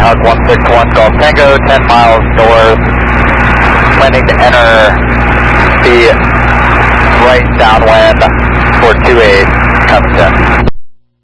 Skyhawk 161 Golf Tango, 10 miles north, planning to enter the right downwind for 28, Covington.